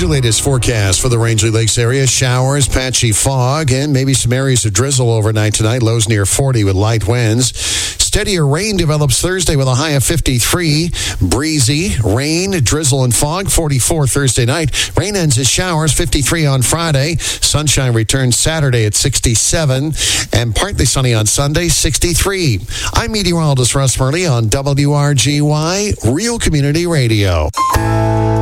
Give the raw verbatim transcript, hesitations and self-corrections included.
your latest forecast for the Rangeley Lakes area. Showers, patchy fog, and maybe some areas of drizzle overnight tonight. Lows near forty with light winds. Steadier rain develops Thursday with a high of fifty-three. Breezy, rain, drizzle, and fog, forty-four Thursday night. Rain ends as showers, fifty-three on Friday. Sunshine returns Saturday at sixty-seven. And partly sunny on Sunday, sixty-three. I'm meteorologist Russ Murley on W R G Y, Real Community Radio.